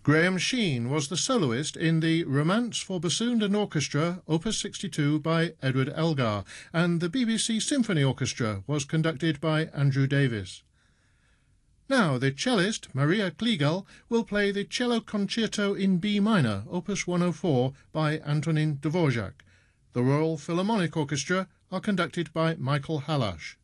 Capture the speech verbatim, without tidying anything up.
Graham Sheen was the soloist in the Romance for Bassoon and Orchestra, Opus sixty-two by Edward Elgar, and the B B C Symphony Orchestra was conducted by Andrew Davis. Now, the cellist, Maria Kliegel, will play the Cello Concerto in B minor, Opus one oh four by Antonin Dvorak. The Royal Philharmonic Orchestra are conducted by Michael Halash.